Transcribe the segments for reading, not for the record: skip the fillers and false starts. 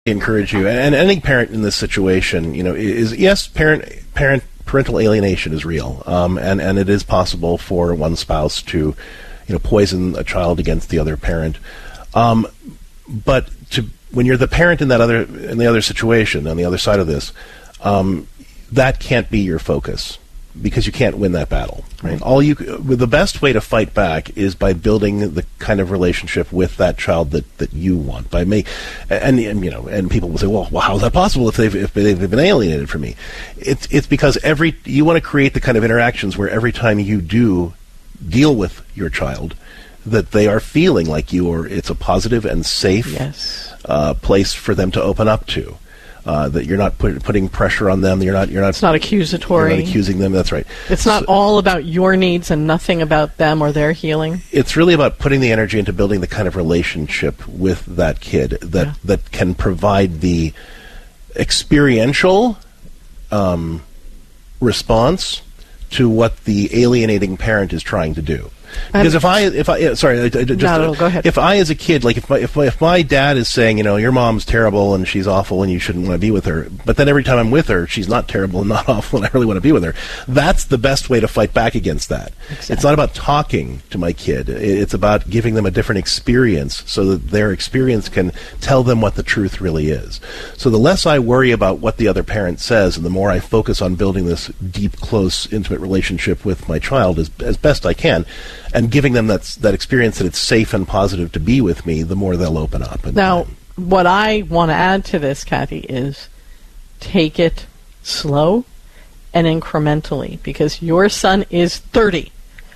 encourage you, and any parent in this situation, is yes, parental alienation is real, and it is possible for one spouse to, poison a child against the other parent. But when you're the parent in the other situation, on the other side of this, that can't be your focus, because you can't win that battle. Right? The best way to fight back is by building the kind of relationship with that child that you want. And people will say, well, how is that possible if they've been alienated from me? It's because you want to create the kind of interactions where every time you do deal with your child, that they are feeling like it's a positive and safe place for them to open up to. That you're not putting pressure on them. You're not. It's not accusatory. You're not accusing them. That's right. It's not all about your needs and nothing about them or their healing. It's really about putting the energy into building the kind of relationship with that kid that can provide the experiential response to what the alienating parent is trying to do. Because go ahead. If I as a kid, like if my dad is saying, your mom's terrible and she's awful and you shouldn't want to be with her, but then every time I'm with her, she's not terrible and not awful and I really want to be with her, that's the best way to fight back against that. Exactly. It's not about talking to my kid. It's about giving them a different experience so that their experience can tell them what the truth really is. So the less I worry about what the other parent says and the more I focus on building this deep, close, intimate relationship with my child as best I can, and giving them that experience that it's safe and positive to be with me, the more they'll open up. Now, what I want to add to this, Kathy, is take it slow and incrementally, because your son is 30.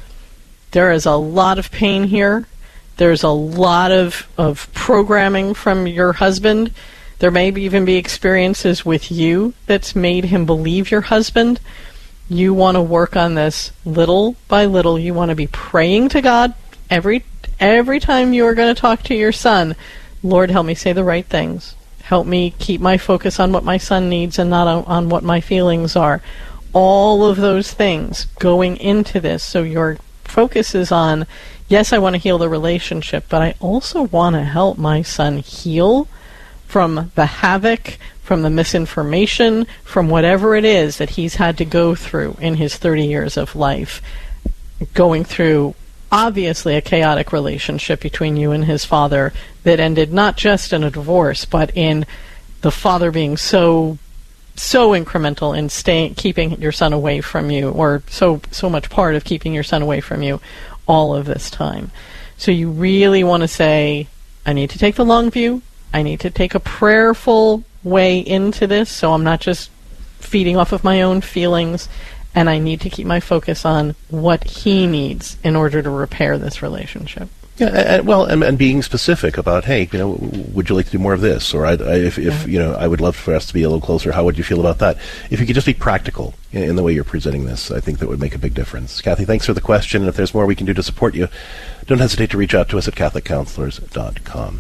There is a lot of pain here. There's a lot of programming from your husband. There may even be experiences with you that's made him believe your husband. You want to work on this little by little. You want to be praying to God every time you are going to talk to your son. Lord, help me say the right things. Help me keep my focus on what my son needs and not on what my feelings are. All of those things going into this. So your focus is on, yes, I want to heal the relationship, but I also want to help my son heal from the havoc, from the misinformation, from whatever it is that he's had to go through in his 30 years of life, going through obviously a chaotic relationship between you and his father that ended not just in a divorce, but in the father being so incremental in keeping your son away from you, or so much part of keeping your son away from you all of this time. So you really want to say, I need to take the long view. I need to take a prayerful way into this, so I'm not just feeding off of my own feelings, and I need to keep my focus on what he needs in order to repair this relationship. Yeah, and being specific about, hey, would you like to do more of this? Or I would love for us to be a little closer. How would you feel about that? If you could just be practical in the way you're presenting this, I think that would make a big difference. Kathy, thanks for the question, and if there's more we can do to support you, don't hesitate to reach out to us at CatholicCounselors.com.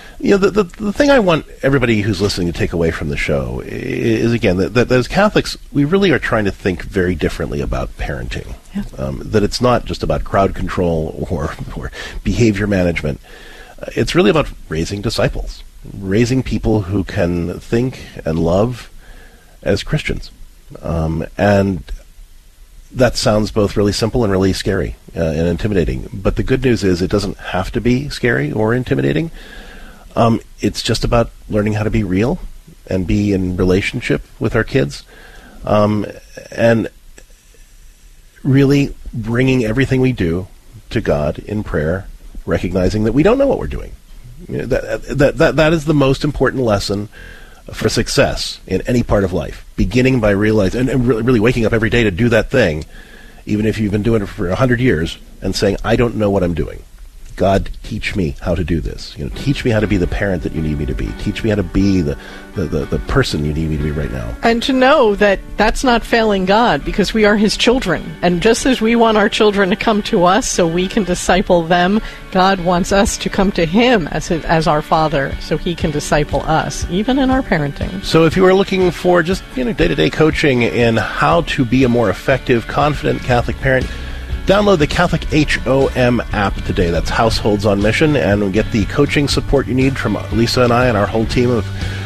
The thing I want everybody who's listening to take away from the show is, again, that as Catholics, we really are trying to think very differently about parenting. Yeah. That it's not just about crowd control or behavior management. It's really about raising disciples, raising people who can think and love as Christians. And that sounds both really simple and really scary and intimidating. But the good news is it doesn't have to be scary or intimidating. It's just about learning how to be real and be in relationship with our kids, and really bringing everything we do to God in prayer, recognizing that we don't know what we're doing. That is the most important lesson for success in any part of life, beginning by realizing and really waking up every day to do that thing, even if you've been doing it for 100 years, and saying, I don't know what I'm doing. God, teach me how to do this. Teach me how to be the parent that you need me to be. Teach me how to be the person you need me to be right now. And to know that that's not failing God, because we are His children. And just as we want our children to come to us so we can disciple them, God wants us to come to Him as our Father so He can disciple us, even in our parenting. So if you are looking for just day-to-day coaching in how to be a more effective, confident Catholic parent, download the Catholic HOM app today. That's Households on Mission, and get the coaching support you need from Lisa and I and our whole team of